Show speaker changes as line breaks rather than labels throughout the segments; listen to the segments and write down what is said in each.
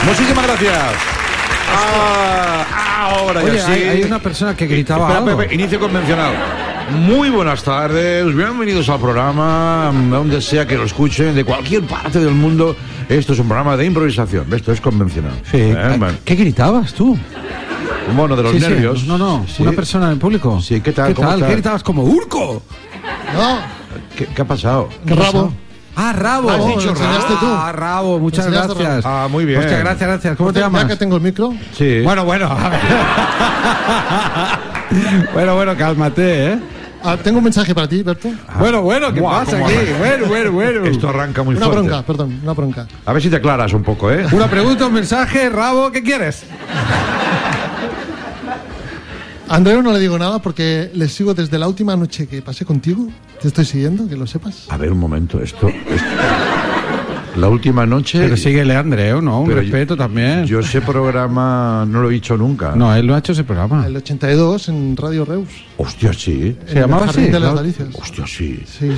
Muchísimas gracias. Ahora
Oye,
ya sí.
hay una persona que gritaba
Espera,
algo.
Pepe, inicio convencional. Muy buenas tardes, bienvenidos al programa, donde sea que lo escuchen, de cualquier parte del mundo. Esto es un programa de improvisación, esto es convencional.
Sí.
Bueno.
¿Qué gritabas tú?
Un mono de los
Sí, sí.
nervios.
No,
Sí.
una persona en el público.
Sí, ¿qué tal?
¿Qué
¿Cómo
tal?
estás?
¿Qué gritabas como Urco?
No,
¿Qué ha pasado?
Rabo.
Ah, Rabo.
Has dicho
Lo
Rabo.
enseñaste tú. Ah, Rabo, muchas
Enseñaste
gracias.
Ah, muy bien.
Hostia, gracias. ¿Cómo te
Ya
llamas?
que tengo el micro,
Sí.
Bueno, a ver. bueno, cálmate, ¿eh?
tengo un mensaje para ti, Berto.
Bueno, ¿qué
Guau,
pasa
cómo
aquí?
arranca.
Bueno.
Esto arranca muy
Una
fuerte.
bronca.
A ver si te aclaras un poco, ¿eh?
Una pregunta, un mensaje, Rabo, ¿qué quieres?
A Andreu no le digo nada porque le sigo desde la última noche que pasé contigo. Te estoy siguiendo, que lo sepas.
A ver, un momento, esto... La última noche...
Pero síguele, Andreu, ¿no? Un
Pero
respeto también.
Yo ese programa no lo he hecho nunca.
No, él lo ha hecho ese programa.
El 82 en Radio Reus.
Hostia, sí.
¿Se llamaba
en el Jardín
así?
de las
¿No?
Delicias.
Hostia, sí.
Sí.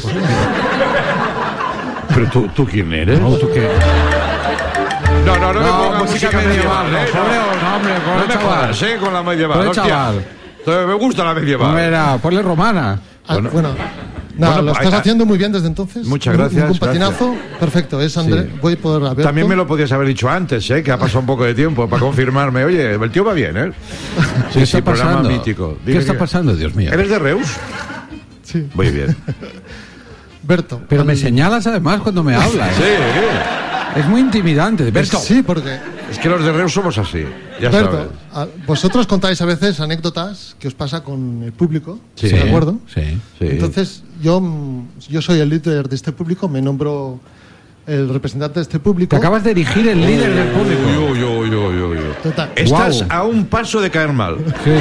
Pero tú ¿quién eres?
No, ¿tú qué?
No me pongas
música medieval, no, hombre,
No
pobre
me
chaval.
jodas, con la medieval.
Pobre
hostia.
chaval.
Entonces, me gusta la medieval.
Mira, ponle romana.
Bueno.
Bueno, nada,
Bueno,
lo estás
hay-
haciendo muy bien desde entonces.
Muchas gracias,
Un patinazo, perfecto. Es Andreu.
Sí.
Voy por Alberto.
También me lo podías haber dicho antes, que ha pasado un poco de tiempo para confirmarme. Oye, el tío va bien, ¿eh?
¿Qué está
programa
pasando?
mítico.
¿Qué
Dime
está
que-
pasando, Dios mío?
¿Eres de Reus?
Sí.
Muy bien.
Berto.
Pero me señalas además cuando me hablas.
Sí,
Es muy intimidante. Berto.
Sí, porque
es que los de Reus somos así. Ya
Berto,
sabes.
vosotros contáis a veces anécdotas que os pasa con el público,
Sí.
¿de acuerdo?
Sí.
Sí.
Entonces, yo soy el líder de este público, me nombro el representante de este público.
Te acabas de erigir el líder del público.
Uy.
Total.
Estás
Guau.
a un paso de caer mal.
Sí.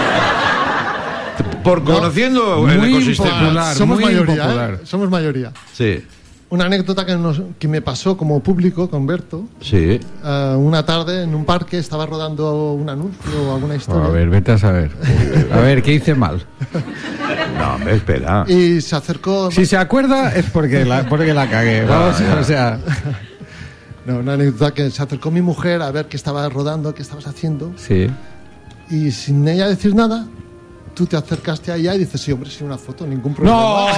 Por conociendo el
muy
ecosistema.
impopular.
Somos
muy
mayoría,
impopular.
Somos mayoría.
Sí,
Una anécdota que me pasó como público con Berto.
sí.
Una tarde en un parque estaba rodando un anuncio o alguna historia.
A ver, vete a saber. A ver, ¿qué hice mal?
No, hombre, espera.
Y se acercó.
Si se acuerda es porque la cagué. Vamos, o sea,
No, una anécdota que se acercó mi mujer a ver qué estaba rodando, qué estabas haciendo.
sí.
Y sin ella decir nada, tú te acercaste a ella y dices, sí, hombre, sin una foto, ningún problema.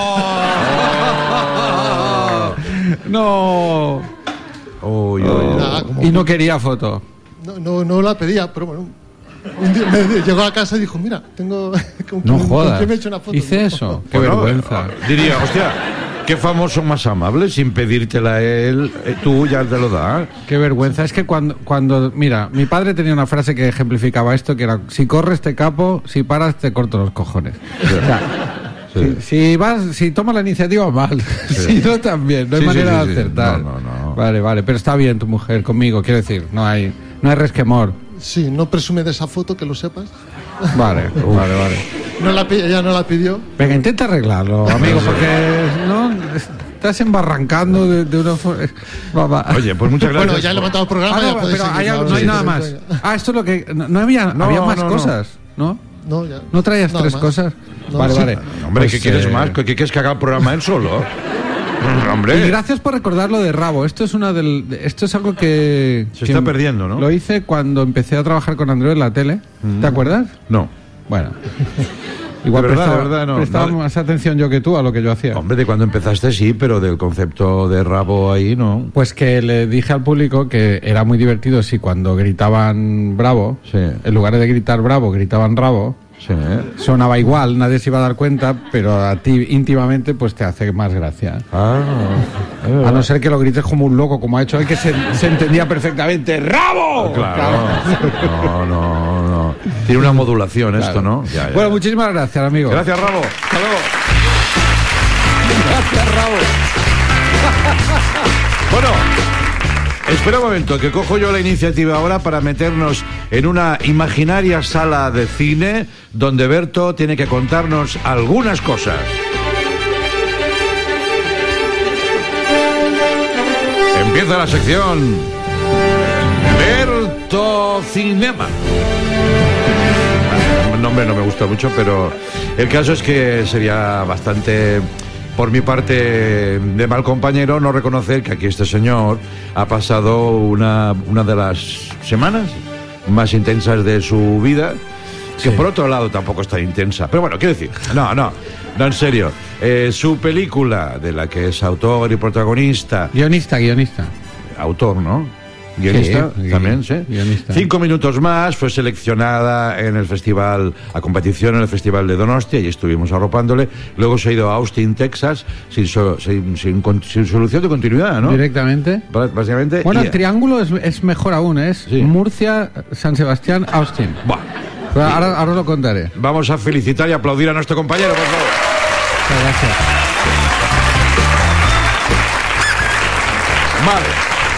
No.
Uy.
Nada, como-
Y no quería foto.
No la pedía, pero bueno. Un día llegó a casa y dijo, mira, tengo... ¿con
No
quién-
jodas.
¿con quién me he hecho una foto?
Hice
No.
eso. Qué
Bueno,
vergüenza.
Diría, hostia, qué famoso más amable, sin pedírtela él, tú ya te lo das.
Qué vergüenza. Es que cuando. Mira, mi padre tenía una frase que ejemplificaba esto: que era: si corres te capo, si paras te corto los cojones. O sea, si tomas la iniciativa, mal. Si no, también. No hay
Sí,
manera
sí,
de
sí.
acertar.
No.
Vale. Pero está bien tu mujer conmigo. Quiero decir, no hay resquemor.
Sí, no presume de esa foto, que lo sepas.
Vale.
Ella no la pidió.
Venga, intenta arreglarlo, amigo, porque no estás embarrancando de una forma.
Oye, pues muchas gracias.
Bueno, ya he levantado el programa. ya
no,
podéis
pero
seguir,
hay algo,
ahora
no hay
sí.
nada más. Esto es lo que. No había más
no.
cosas, ¿no?
No, ya.
¿No traías
Nada
tres
más.
cosas?
No,
vale,
sí.
vale.
Hombre,
Pues,
¿qué quieres más? ¿Qué quieres que haga el programa él solo?
Y
Hombre,
gracias por recordar lo de Rabo. Esto es esto es algo que
se está perdiendo, ¿no?
Lo hice cuando empecé a trabajar con Andreu en la tele. ¿Te acuerdas?
No.
Bueno. Igual
De verdad,
prestaba, prestaba
no.
más atención yo que tú a lo que yo hacía.
Hombre, de cuando empezaste sí, pero del concepto de rabo ahí no.
Pues que le dije al público que era muy divertido si cuando gritaban bravo,
Sí.
en lugar de gritar bravo, gritaban rabo,
Sí.
sonaba igual, nadie se iba a dar cuenta, pero a ti íntimamente pues te hace más gracia.
Ah,
A no ser que lo grites como un loco, como ha hecho él, que se entendía perfectamente. ¡Rabo!
claro. No. Tiene una modulación esto, ¿no? Ya.
Bueno, muchísimas gracias, amigo.
Gracias, Rabo. Hasta luego.
Gracias, Rabo.
Bueno, espera un momento, que cojo yo la iniciativa ahora para meternos en una imaginaria sala de cine donde Berto tiene que contarnos algunas cosas. Empieza la sección Berto Cinema. El nombre no me gusta mucho, pero el caso es que sería bastante por mi parte de mal compañero no reconocer que aquí este señor ha pasado una de las semanas más intensas de su vida, que por otro lado tampoco es tan intensa. Pero bueno, quiero decir, no, en serio. Su película, de la que es autor y protagonista...
Guionista.
Autor, ¿no? Guionista,
sí,
también, sí.
Guionista.
5 minutos más, fue seleccionada en el festival, a competición en el Festival de Donostia, y estuvimos arropándole. Luego se ha ido a Austin, Texas, sin solución de continuidad, ¿no?
Directamente.
Básicamente.
Bueno, el triángulo es mejor aún, es
Sí.
Murcia, San Sebastián, Austin.
Buah.
Pero ahora lo contaré.
Vamos a felicitar y aplaudir a nuestro compañero, por favor.
Muchas gracias.
Vale.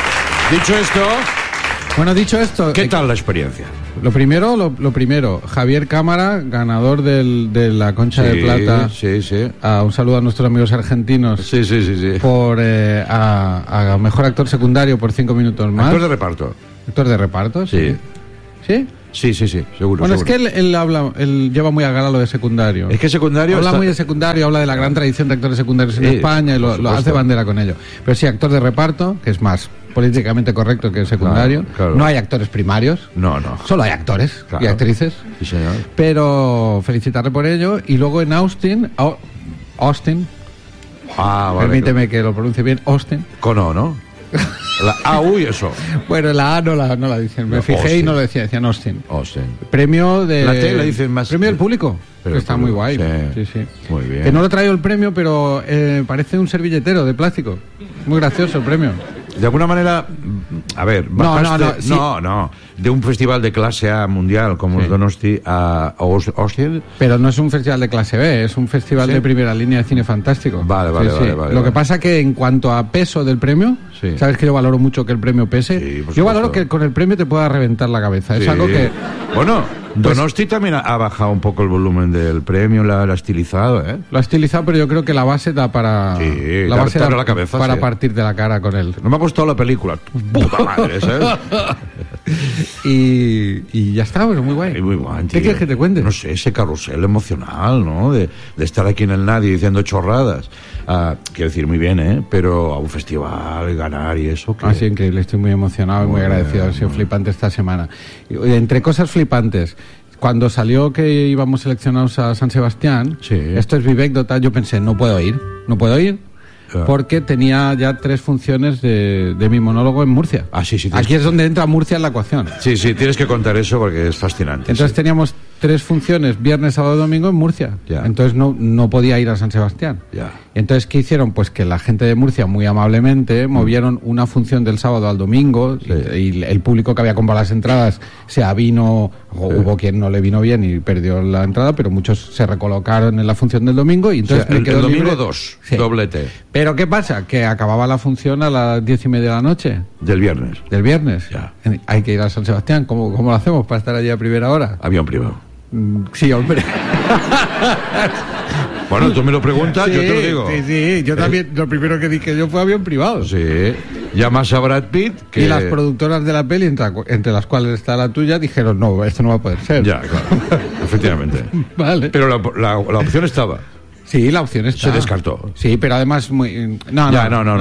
Dicho esto, ¿qué tal la experiencia?
Lo primero, Javier Cámara, ganador de la Concha de Plata.
Sí.
Un saludo a nuestros amigos argentinos.
Sí.
Por a mejor actor secundario por 5 minutos más.
Actor de reparto.
Actor de reparto, sí.
¿Sí? Sí, seguro.
Bueno,
seguro.
es que él lleva muy a gala lo de secundario.
Es que secundario
habla muy de secundario, habla de la gran tradición de actores secundarios en España y lo hace bandera con ello. Pero sí, actor de reparto, que es más políticamente correcto que el secundario.
Claro.
No hay actores primarios.
No.
Solo hay actores y actrices.
Sí, señor.
Pero felicitarle por ello. Y luego en Austin.
Vale.
Permíteme que lo pronuncie bien. Austin.
Con O, ¿no? La A, uy, eso.
Bueno, la A no la dicen. Me fijé
Austin.
y no lo decían Austin.
Austin.
Premio de...
La T la dicen más...
Premio del público.
Pero
que está
el
muy
público,
guay. Sí.
Muy bien.
Que no lo he traído el premio, pero parece un servilletero de plástico. Muy gracioso el premio.
De alguna manera, a ver,
No,
de un festival de clase A mundial como es Donosti a Austin.
Pero no es un festival de clase B, es un festival de primera línea de cine fantástico.
Vale.
Lo que pasa que en cuanto a peso del premio, sabes que yo valoro mucho que el premio pese.
Sí, por
yo valoro
supuesto.
que con el premio te pueda reventar la cabeza. Es
Sí.
algo que...
Bueno, Donosti también ha bajado un poco el volumen del premio, la ha estilizado, ¿eh?
Lo ha estilizado, pero yo creo que la base da para...
Sí,
la base da
la cabeza,
para
sí.
partirte la cara con él.
No me ha gustado la película. Puta madre, ¿sabes?
y ya está, pero muy guay.
Muy guay, tío.
¿Qué quieres que te cuente?
No sé, ese carrusel emocional, ¿no? De estar aquí en el nadie diciendo chorradas. Quiero decir, muy bien, ¿eh? Pero a un festival, ganar y eso... que...
Sí, increíble. Estoy muy emocionado y muy agradecido. Ha sido flipante esta semana. Y, entre cosas flipantes... Cuando salió que íbamos seleccionados a San Sebastián, esto es Vivecdota, yo pensé, no puedo ir, porque tenía ya 3 funciones de mi monólogo en Murcia.
Sí.
Aquí es donde entra Murcia en la ecuación.
Sí, tienes que contar eso porque es fascinante.
Entonces teníamos 3 funciones, viernes, sábado y domingo en Murcia.
Ya.
Entonces no podía ir a San Sebastián.
Ya.
Entonces, ¿qué hicieron? Pues que la gente de Murcia, muy amablemente, movieron una función del sábado al domingo y el público que había comprado las entradas se avino, hubo quien no le vino bien y perdió la entrada, pero muchos se recolocaron en la función del domingo y entonces me quedó
el domingo
libre.
2, doblete.
Pero ¿qué pasa? Que acababa la función a las 10:30 de la noche.
Del viernes.
Del viernes.
Ya.
Hay que ir a San Sebastián. ¿Cómo lo hacemos para estar allí a primera hora?
Avión privado.
Sí, hombre.
Bueno, tú me lo preguntas, yo te lo digo.
Sí, yo también, lo primero que dije yo fue avión privado.
Sí, llamas a Brad Pitt que...
Y las productoras de la peli, entre las cuales está la tuya, dijeron, no, esto no va a poder ser.
Ya, claro, efectivamente.
Vale.
Pero la opción estaba.
Sí, la opción está.
Se descartó.
Sí, pero además muy... No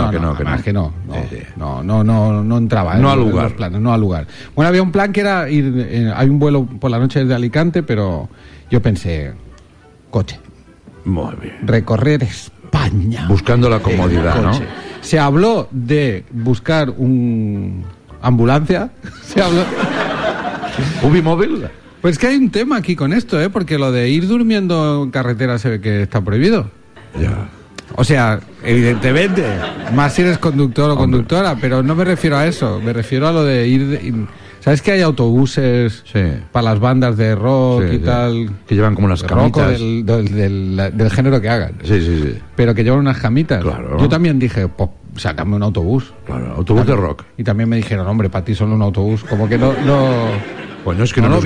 entraba.
No al
en
lugar.
los planes, no al lugar. Bueno, había un plan que era ir... hay un vuelo por la noche desde Alicante, pero yo pensé, coche.
Muy bien.
Recorrer España.
Buscando la comodidad, ¿no?
Se habló de buscar ambulancia. Se habló...
¿Ubimóvil?
Pues que hay un tema aquí con esto, porque lo de ir durmiendo en carretera se ve que está prohibido.
Ya.
O sea, evidentemente, más si eres conductor o conductora, pero no me refiero a eso, me refiero a lo de ir... ¿Sabes que hay autobuses para las bandas de rock y tal?
Que llevan como unas camitas.
Del género que hagan.
Sí.
Pero que llevan unas camitas.
Claro.
Yo también dije, pues sácame un autobús.
Claro, autobús de rock.
Y también me dijeron, hombre, para ti solo un autobús. Como que no...
Bueno, es que no nos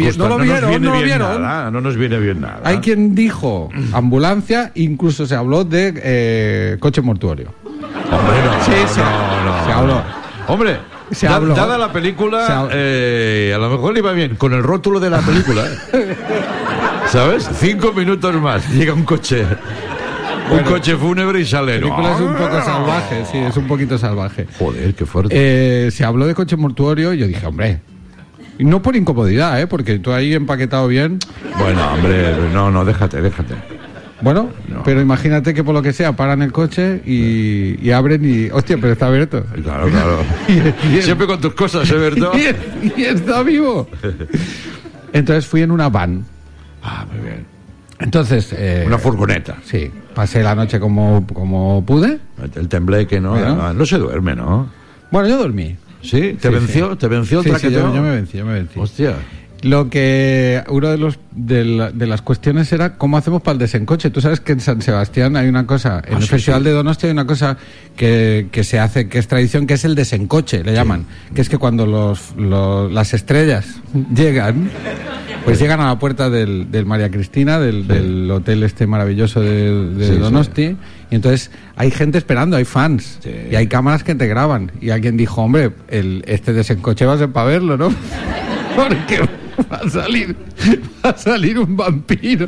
viene bien nada.
Hay quien dijo ambulancia, incluso se habló de coche mortuorio.
Hombre, no.
Sí, se habló.
Hombre, dada la película, a lo mejor iba bien con el rótulo de la película. ¿Sabes? 5 minutos más, llega un coche Un coche fúnebre y sale.
La película es un poco salvaje, sí, es un poquito salvaje.
Joder, qué fuerte.
Se habló de coche mortuorio y yo dije, hombre, y no por incomodidad, porque tú ahí empaquetado bien.
Bueno, hombre, no, déjate.
Bueno,
No.
pero imagínate que por lo que sea paran el coche y abren y... Hostia, pero está abierto.
Claro.
Y-
Siempre con tus cosas, Berto?
y está vivo. Entonces fui en una van.
Ah, muy bien.
Entonces...
Una furgoneta.
Sí, pasé la noche como pude.
El tembleque, ¿no?
Bueno.
No se duerme, ¿no?
Bueno, yo dormí.
¿Sí? ¿Te
Sí,
venció?
sí.
¿Te venció el
Sí,
traqueteo?
yo me vencí.
Hostia.
Lo que uno de las cuestiones era cómo hacemos para el desencoche. Tú sabes que en San Sebastián hay una cosa, en el
sí,
Festival
sí.
de Donosti hay una cosa que se hace, que es tradición, que es el desencoche, le llaman. Que es que cuando las estrellas llegan, pues llegan a la puerta del María Cristina, del hotel este maravilloso de
Sí,
Donosti, y entonces hay gente esperando, hay fans,
Sí.
y hay cámaras que te graban. Y alguien dijo, hombre, este desencoche va a ser para verlo, ¿no? Porque va a salir un vampiro.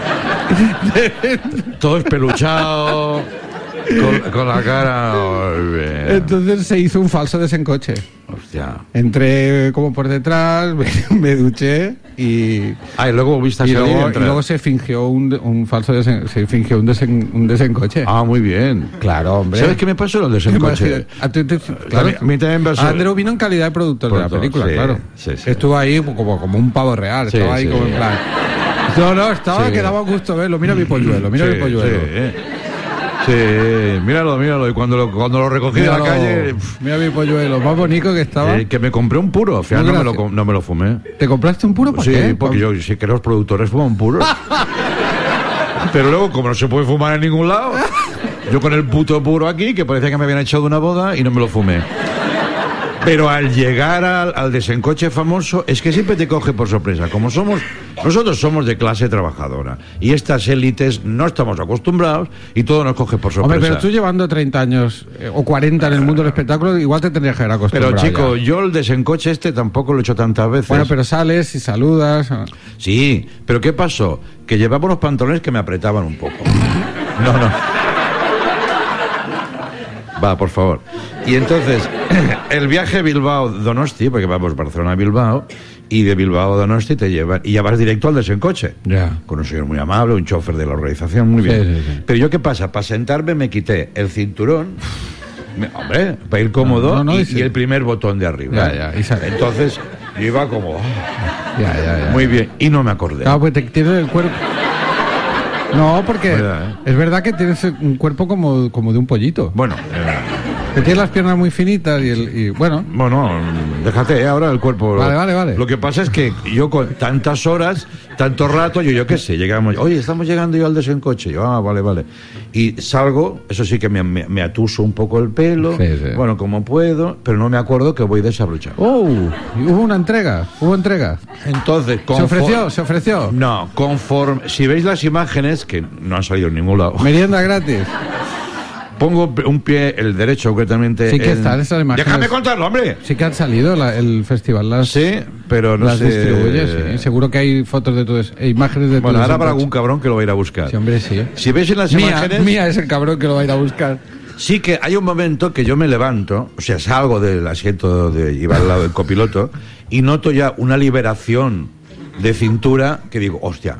Todo espeluchado, con la cara...
Entonces se hizo un falso desencoche.
Hostia.
Entré como por detrás, me duché y
Luego volviste a salir y entrar.
luego se fingió un falso un desencoche.
Ah, muy bien.
Claro, hombre.
¿Sabes qué me pasó en el desencoche?
Claro,
A mí también me pasó.
Andreu vino en calidad de productor de la película,
sí,
claro.
sí.
Estuvo ahí como un pavo real,
Sí,
estaba ahí
sí.
como en plan... No, estaba
Sí.
que daba gusto verlo. Mira mi polluelo, mira mi polluelo.
Sí, míralo. Y cuando lo recogí de la
Míralo,
calle,
mira mi polluelo, más bonito que estaba.
que me compré un puro. Al final
Muy
no me lo fumé.
¿Te compraste un puro? ¿Para
Sí,
qué?
porque yo sí que los productores fuman puros. Pero luego, como no se puede fumar en ningún lado, yo con el puto puro aquí, que parecía que me habían echado de una boda y no me lo fumé. Pero al llegar al desencoche famoso, es que siempre te coge por sorpresa. Nosotros somos de clase trabajadora y estas élites no estamos acostumbrados y todo nos coge por sorpresa.
Hombre, pero tú llevando 30 años o 40 en el mundo del espectáculo, igual te tendrías que haber acostumbrado.
Pero chico,
ya.
yo el desencoche tampoco lo he hecho tantas veces.
Bueno, pero sales y saludas.
Sí, pero ¿qué pasó? Que llevaba unos pantalones que me apretaban un poco. No. Va, por favor. Y entonces, el viaje Bilbao-Donosti, porque vamos Barcelona-Bilbao, y de Bilbao a Donosti te llevan, y ya vas directo al desencoche.
Ya.
Con un señor muy amable, un chofer de la organización, muy bien.
Sí.
Pero yo, ¿qué pasa? Para sentarme me quité el cinturón, hombre, para ir cómodo, y el primer botón de arriba.
Ya,
Entonces, yo iba como...
Ya.
Muy bien, y no me acordé.
Claro, pues te tienes el cuerpo... No, porque
¿Verdad,
es verdad que tienes un cuerpo como de un pollito.
Bueno,
Que tienes las piernas muy finitas y bueno...
bueno, déjate ahora el cuerpo.
Vale.
Lo que pasa es que yo con tantas horas, tanto rato, yo qué sé, llegamos, oye, estamos llegando yo al desencoche. Yo, vale. Y salgo, eso sí que me atuso un poco el pelo,
Sí.
bueno, como puedo, pero no me acuerdo que voy desabrochado.
Hubo una entrega,
Entonces,
¿Se ofreció?
No, conforme, si veis las imágenes, que no han salido en ningún lado,
Merienda gratis.
pongo un pie, el derecho concretamente.
Sí que están esas imágenes.
¡Déjame contarlo, hombre!
Sí que han salido el festival,
Sí, pero no
las
sé.
distribuye, sí. Seguro que hay fotos de tu imágenes de tu
Bueno, ahora habrá
desencoche.
algún cabrón que lo va a ir a buscar.
Sí, hombre, sí.
Si veis en las imágenes,
Mía es el cabrón que lo va a ir a buscar.
sí que hay un momento que yo me levanto, o sea, salgo del asiento de iba al lado del copiloto y noto ya una liberación de cintura que digo, hostia.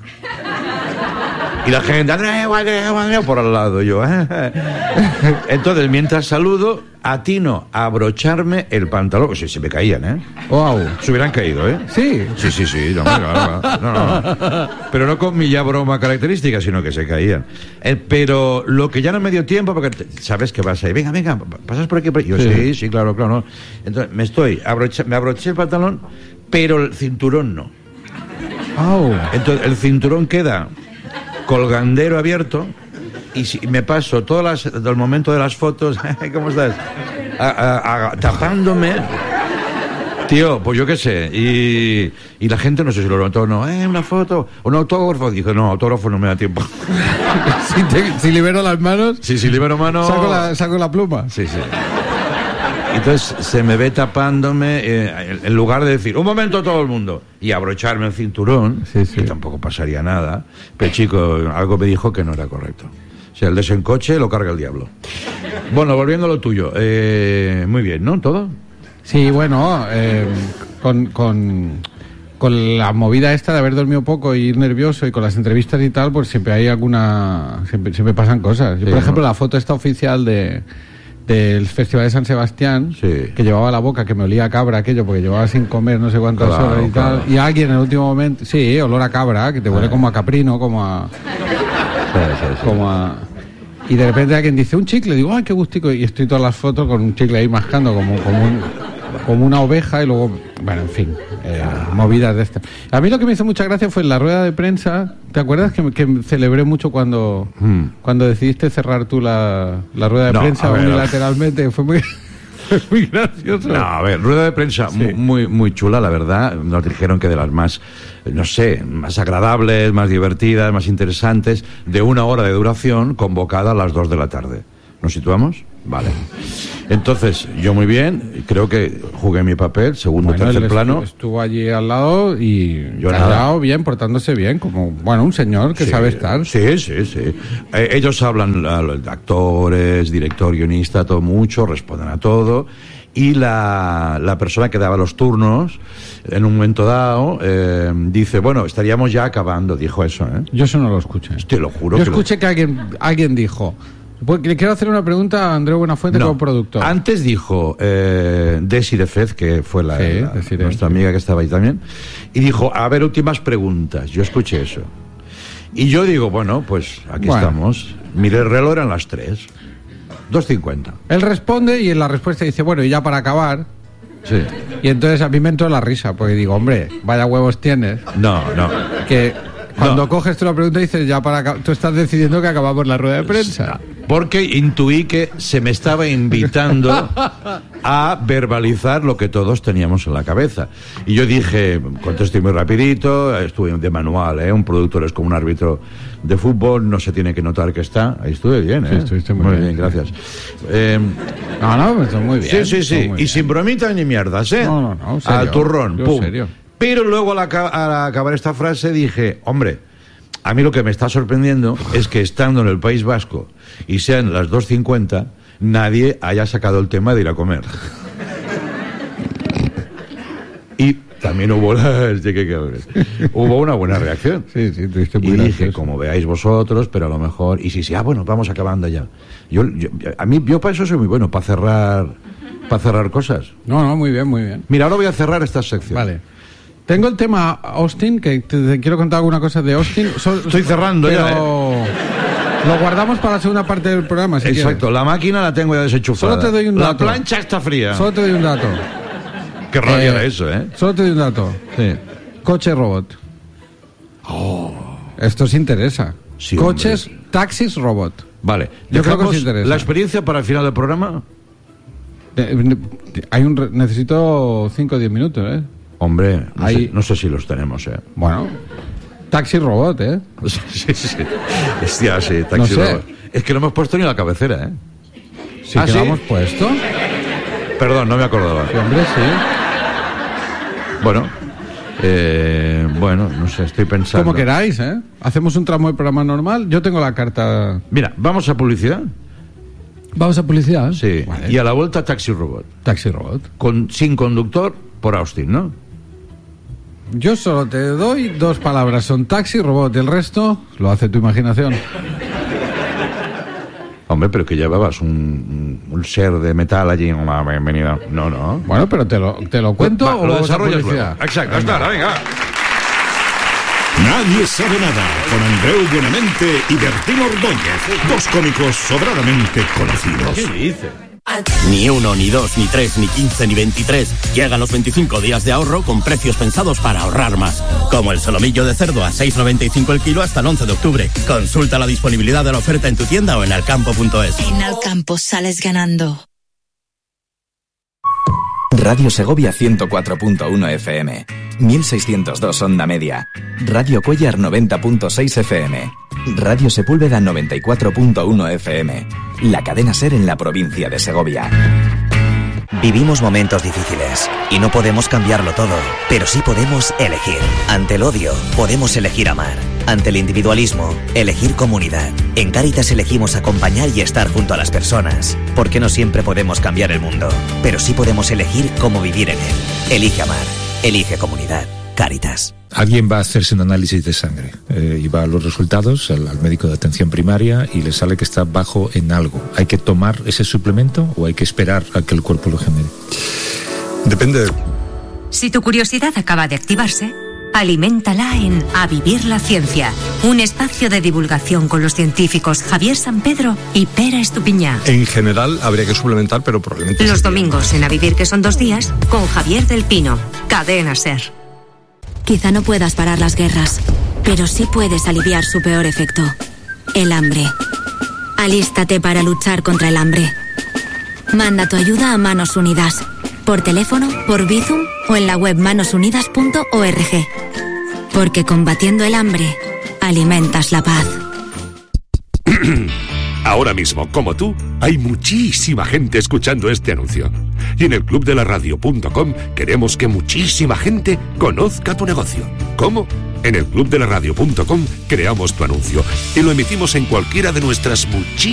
Y la gente, Andreu, por al lado, yo. Entonces, mientras saludo, atino a abrocharme el pantalón, que se me caían, ¿eh?
Wow.
Se hubieran caído, ¿eh?
Sí.
Sí, no, no. Pero no con mi ya broma característica, sino que se caían. Pero lo que ya no me dio tiempo, porque sabes que vas ahí, venga, pasas por aquí. Yo, sí, claro. Entonces, me abroché el pantalón, pero el cinturón no.
Wow.
Entonces, el cinturón queda colgandero abierto y si me paso del momento de las fotos, ¿cómo estás? Tapándome. Tío, pues yo qué sé. Y la gente no sé si lo notó o no. Una foto, un autógrafo. Dijo, no, autógrafo no me da tiempo.
Si libero las manos,
Sí, si libero mano.
saco la pluma.
Sí. Entonces se me ve tapándome, en lugar de decir, un momento todo el mundo, y abrocharme el cinturón,
Sí.
que tampoco pasaría nada. Pero chico, algo me dijo que no era correcto. O sea, el desencoche lo carga el diablo. Bueno, volviendo a lo tuyo. Muy bien, ¿no? ¿Todo?
Sí, bueno, con la movida esta de haber dormido poco y ir nervioso y con las entrevistas y tal, pues siempre hay siempre pasan cosas. Yo, por ejemplo, la foto esta oficial del Festival de San Sebastián, que llevaba la boca, que me olía a cabra aquello, porque llevaba sin comer no sé cuántas horas y tal, y alguien en el último momento, olor a cabra, que te huele como a caprino, como a... Y de repente alguien dice, un chicle, digo, ¡ay, qué gustico! Y estoy todas las fotos con un chicle ahí mascando como una oveja y luego, bueno, en fin, movidas de estas. A mí lo que me hizo mucha gracia fue en la rueda de prensa. ¿Te acuerdas que celebré mucho cuando decidiste cerrar tú la rueda de prensa unilateralmente? Fue muy gracioso.
No, a ver, rueda de prensa muy, muy chula, la verdad. Nos dijeron que de las más, no sé, más agradables, más divertidas, más interesantes, de 1 hora de duración, convocada a las 2 de la tarde. ¿Nos situamos? Vale. Entonces, yo muy bien, creo que jugué mi papel, segundo, tercer plano.
Estuvo allí al lado y
yo
callado, bien, portándose bien, como, bueno, un señor que sabe estar.
Sí. Ellos hablan, actores, director, guionista, todo mucho, responden a todo. Y la persona que daba los turnos, en un momento dado, dice, bueno, estaríamos ya acabando, dijo eso, ¿eh?
Yo eso no lo escuché.
Te lo juro.
Yo escuché que alguien dijo... Le quiero hacer una pregunta a Andreu Buenafuente como productor.
Antes dijo Desi de Fez, que fue nuestra amiga que estaba ahí también, y dijo, a ver, últimas preguntas. Yo escuché eso. Y yo digo, bueno, pues aquí estamos. Miré el reloj, eran las 3. 2:50.
Él responde y en la respuesta dice, bueno, y ya para acabar.
Sí.
Y entonces a mí me entró la risa, porque digo, hombre, vaya huevos tienes.
No.
Que... Cuando coges tú la pregunta dices, ya tú estás decidiendo que acabamos la rueda de prensa.
Porque intuí que se me estaba invitando a verbalizar lo que todos teníamos en la cabeza. Y yo dije, contesté muy rapidito, estuve de manual, un productor es como un árbitro de fútbol, no se tiene que notar que está. Ahí estuve bien,
Sí, estuviste muy bien,
gracias.
No, está muy bien.
Sí. Y sin bromitas ni mierdas, ¿eh?
No, serio.
Al turrón, pum.
Serio.
Pero luego al acabar esta frase dije, hombre, a mí lo que me está sorprendiendo es que estando en el País Vasco y sean las 2:50, nadie haya sacado el tema de ir a comer. Y también hubo una buena reacción.
Sí, tuviste muy
y
gracioso.
dije, como veáis vosotros, pero a lo mejor... Y sí, bueno, vamos acabando ya. Yo para eso soy muy bueno, para cerrar cosas.
No, muy bien.
Mira, ahora voy a cerrar esta sección.
Vale. Tengo el tema Austin, que te quiero contar alguna cosa de Austin.
Estoy cerrando
pero
ya.
Lo guardamos para la segunda parte del programa, si
Exacto,
quieres.
La máquina la tengo ya desenchufada.
Solo te doy un dato.
La plancha está fría.
Solo te doy un dato.
Qué rabia era eso, ¿eh?
Solo te doy un dato.
Sí.
Coche robot. Esto os interesa.
Sí,
Coches,
hombre.
taxis robot.
Vale.
Yo creo que os interesa.
¿La experiencia para el final del programa?
Necesito 5 o 10 minutos, ¿eh?
Hombre, no sé si los tenemos, ¿eh?
Bueno, taxi robot, ¿eh?
Sí. Hostia, sí, taxi robot. Es que no hemos puesto ni la cabecera, ¿eh?
¿Sí que la hemos puesto?
Perdón, no me acordaba.
Sí, hombre, sí.
Bueno, no sé, estoy pensando.
Como queráis, ¿eh? Hacemos un tramo de programa normal. Yo tengo la carta.
Mira, ¿vamos a publicidad?
¿Vamos a publicidad?
Sí. Vale. Y a la vuelta, taxi robot.
Taxi robot.
Sin conductor por Austin, ¿no?
Yo solo te doy 2 palabras. Son taxi robot. El resto lo hace tu imaginación.
Hombre, pero que llevabas un ser de metal allí. Bienvenida. No.
Bueno, pero te lo cuento o
lo
vamos a
desarrollas
publicidad.
Luego. Exacto, venga.
Nadie sabe nada, con Andreu Buenamente y Bertín Ordóñez, 2 cómicos sobradamente conocidos.
¿Qué dice?
Ni 1, ni 2, ni 3, ni 15, ni 23. Llegan los 25 días de ahorro con precios pensados para ahorrar más. Como el solomillo de cerdo a 6,95 el kilo hasta el 11 de octubre. Consulta la disponibilidad de la oferta en tu tienda o en alcampo.es.
En Alcampo sales ganando.
Radio Segovia 104.1 FM, 1602 onda media, Radio Cuellar 90.6 FM, Radio Sepúlveda 94.1 FM, la cadena SER en la provincia de Segovia.
Vivimos momentos difíciles y no podemos cambiarlo todo, pero sí podemos elegir. Ante el odio, podemos elegir amar. Ante el individualismo, elegir comunidad. En Cáritas elegimos acompañar y estar junto a las personas, porque no siempre podemos cambiar el mundo, pero sí podemos elegir cómo vivir en él. Elige amar, elige comunidad. Cáritas.
Alguien va a hacerse un análisis de sangre y va a los resultados al médico de atención primaria y le sale que está bajo en algo. ¿Hay que tomar ese suplemento o hay que esperar a que el cuerpo lo genere?
Depende.
Si tu curiosidad acaba de activarse, aliméntala en A Vivir la Ciencia, un espacio de divulgación con los científicos Javier Sampedro y Pera Estupiñá.
En general habría que suplementar, pero probablemente...
Los domingos en A Vivir, que son 2 días, con Javier del Pino, Cadena SER.
Quizá no puedas parar las guerras, pero sí puedes aliviar su peor efecto, el hambre. Alístate para luchar contra el hambre. Manda tu ayuda a Manos Unidas, por teléfono, por Bizum o en la web manosunidas.org. Porque combatiendo el hambre, alimentas la paz.
Ahora mismo, como tú, hay muchísima gente escuchando este anuncio. Y en el clubdelaradio.com queremos que muchísima gente conozca tu negocio. ¿Cómo? En el clubdelaradio.com creamos tu anuncio y lo emitimos en cualquiera de nuestras muchísimas